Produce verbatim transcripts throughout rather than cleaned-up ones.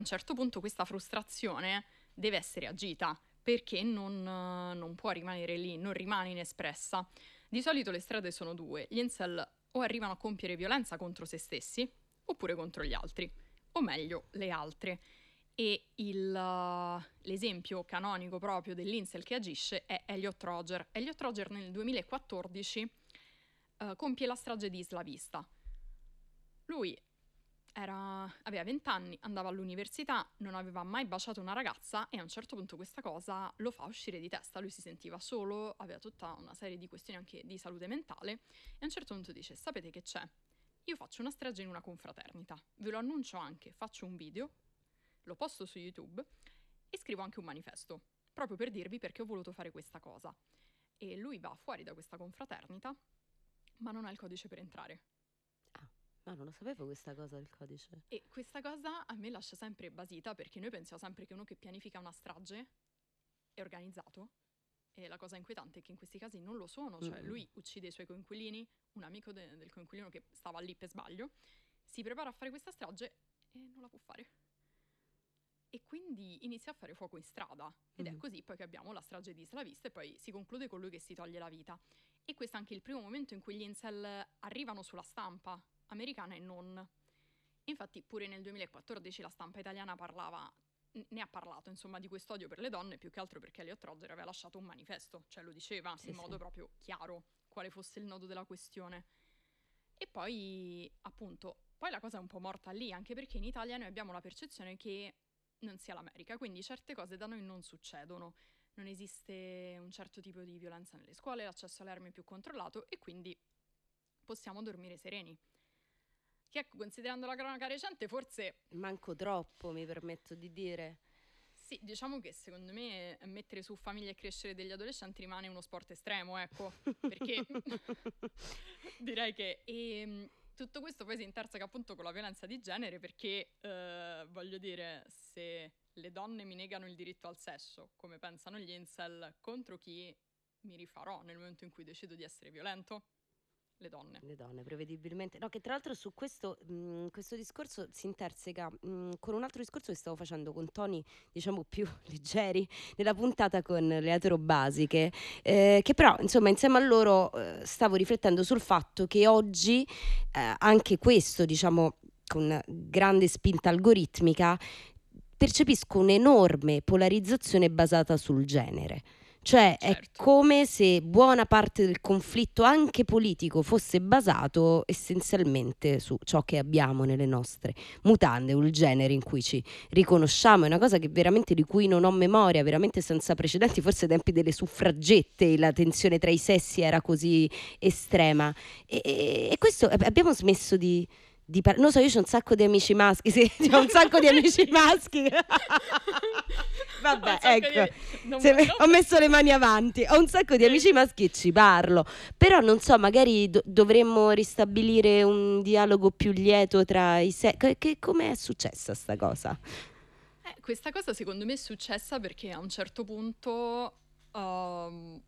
un certo punto questa frustrazione deve essere agita, perché non, eh, non può rimanere lì, non rimane inespressa. Di solito le strade sono due: gli incel o arrivano a compiere violenza contro se stessi, oppure contro gli altri, o meglio, le altre. E il, uh, l'esempio canonico proprio dell'incel che agisce è Elliot Rodger. Elliot Rodger nel duemilaquattordici uh, compie la strage di Isla Vista. Lui era, aveva venti anni, andava all'università, non aveva mai baciato una ragazza e a un certo punto questa cosa lo fa uscire di testa. Lui si sentiva solo, aveva tutta una serie di questioni anche di salute mentale e a un certo punto dice: sapete che c'è? Io faccio una strage in una confraternita, ve lo annuncio anche, faccio un video, lo posto su YouTube e scrivo anche un manifesto, proprio per dirvi perché ho voluto fare questa cosa. E lui va fuori da questa confraternita, ma non ha il codice per entrare. Ah, ma non lo sapevo questa cosa del codice. E questa cosa a me lascia sempre basita, perché noi pensiamo sempre che uno che pianifica una strage è organizzato, e la cosa inquietante è che in questi casi non lo sono. Cioè Mm. lui uccide i suoi coinquilini, un amico de- del coinquilino che stava lì per sbaglio, si prepara a fare questa strage e non la può fare. E quindi inizia a fare fuoco in strada. Ed è Mm. così poi che abbiamo la strage di Isla Vista e poi si conclude con lui che si toglie la vita. E questo è anche il primo momento in cui gli incel arrivano sulla stampa americana e non. Infatti pure nel duemilaquattordici la stampa italiana parlava, ne ha parlato insomma di quest'odio per le donne, più che altro perché Elliot Rodger aveva lasciato un manifesto, cioè lo diceva Sì, in sì. modo proprio chiaro quale fosse il nodo della questione. E poi appunto, poi la cosa è un po' morta lì, anche perché in Italia noi abbiamo la percezione che non sia l'America, quindi certe cose da noi non succedono. Non esiste un certo tipo di violenza nelle scuole, l'accesso alle armi è più controllato e quindi possiamo dormire sereni. Che ecco, considerando la cronaca recente, forse Manco troppo, mi permetto di dire. sì, diciamo che secondo me mettere su famiglia e crescere degli adolescenti rimane uno sport estremo, ecco, perché direi che e, tutto questo poi si interseca appunto con la violenza di genere, perché eh, voglio dire, se le donne mi negano il diritto al sesso, come pensano gli incel, contro chi mi rifarò nel momento in cui decido di essere violento? Le donne. Le donne, prevedibilmente. No, che tra l'altro su questo, mh, questo discorso si interseca mh, con un altro discorso che stavo facendo con toni, diciamo, più leggeri nella puntata con le eterobasiche, eh, che però, insomma, insieme a loro eh, stavo riflettendo sul fatto che oggi eh, anche questo, diciamo, con grande spinta algoritmica, percepisco un'enorme polarizzazione basata sul genere. Cioè è Certo. come se buona parte del conflitto anche politico fosse basato essenzialmente su ciò che abbiamo nelle nostre mutande o il genere in cui ci riconosciamo. È una cosa che veramente di cui non ho memoria, veramente senza precedenti, forse ai tempi delle suffragette la tensione tra i sessi era così estrema. E, e- e questo ab- abbiamo smesso di... di par- non so, io ho un sacco di amici maschi, sì, ho un sacco di amici maschi. Vabbè, Un sacco ecco, di... non, se me- non ho per- messo le mani avanti. Ho un sacco di amici maschi e ci parlo. Però non so, magari do- dovremmo ristabilire un dialogo più lieto tra i se... Che, che- com'è successa sta cosa? Eh, questa cosa secondo me è successa perché a un certo punto, um,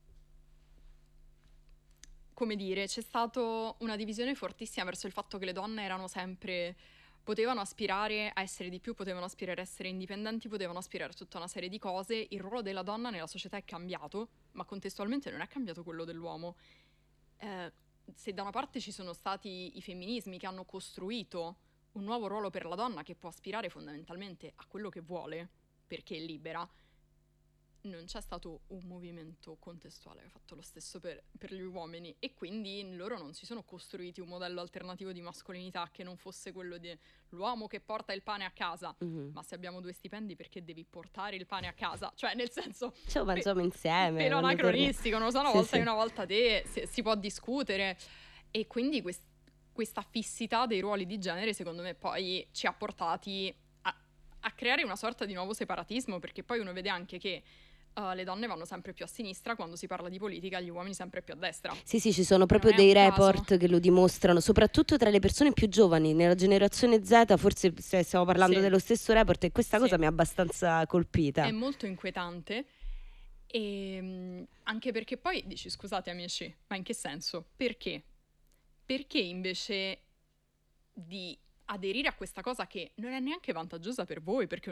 come dire, c'è stata una divisione fortissima verso il fatto che le donne erano sempre, potevano aspirare a essere di più, potevano aspirare a essere indipendenti, potevano aspirare a tutta una serie di cose. Il ruolo della donna nella società è cambiato, ma contestualmente non è cambiato quello dell'uomo. Eh, se da una parte ci sono stati i femminismi che hanno costruito un nuovo ruolo per la donna che può aspirare fondamentalmente a quello che vuole, perché è libera, non c'è stato un movimento contestuale che ha fatto lo stesso per, per gli uomini, e quindi loro non si sono costruiti un modello alternativo di mascolinità che non fosse quello dell'uomo che porta il pane a casa. Mhm. Ma se abbiamo due stipendi, perché devi portare il pane a casa? Cioè, nel senso, Ci pe- pensiamo insieme pelo quando torniamo. anacronistico, non lo so, una Sì, volta io, sì. una volta te, si, si può discutere. E quindi quest- questa fissità dei ruoli di genere, secondo me, poi ci ha portati a, a creare una sorta di nuovo separatismo, perché poi uno vede anche che uh, le donne vanno sempre più a sinistra quando si parla di politica, gli uomini sempre più a destra. Sì, sì, ci sono E non proprio è dei un caso. report che lo dimostrano, soprattutto tra le persone più giovani, nella generazione Z, forse se stiamo parlando Sì, dello stesso report e questa cosa sì, mi ha abbastanza è colpita. molto inquietante. E mm, anche perché poi dici, scusate amici, ma in che senso? Perché? Perché invece di aderire a questa cosa che non è neanche vantaggiosa per voi, perché